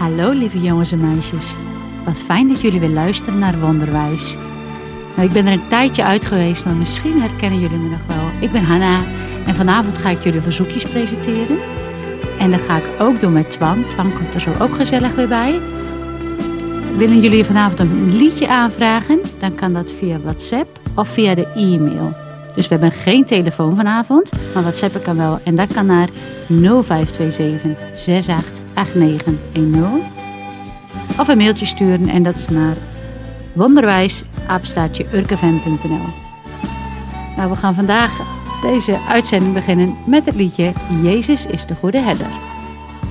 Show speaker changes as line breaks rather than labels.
Hallo lieve jongens en meisjes. Wat fijn dat jullie weer luisteren naar Wonderwijs. Nou, ik ben er een tijdje uit geweest, maar misschien herkennen jullie me nog wel. Ik ben Hanna en vanavond ga ik jullie verzoekjes presenteren. En dat ga ik ook doen met Twan. Twan komt er zo ook gezellig weer bij. Willen jullie vanavond een liedje aanvragen? Dan kan dat via WhatsApp of via de e-mail. Dus we hebben geen telefoon vanavond, maar WhatsAppen kan wel. En dat kan naar 0527 688910. Of een mailtje sturen en dat is naar wonderwijs@urkefm.nl. Nou, we gaan vandaag deze uitzending beginnen met het liedje Jezus is de Goede Herder.